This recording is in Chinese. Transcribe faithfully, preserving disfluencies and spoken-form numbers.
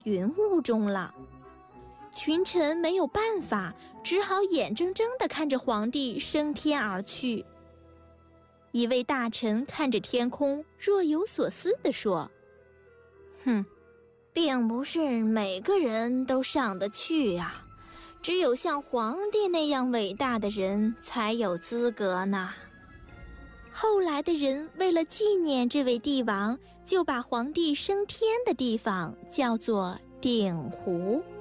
云雾中了。群臣没有办法，只好眼睁睁地看着皇帝升天而去。一位大臣看着天空，若有所思地说：哼，并不是每个人都上得去啊，只有像皇帝那样伟大的人才有资格呢。后来的人为了纪念这位帝王，就把皇帝升天的地方叫做鼎湖。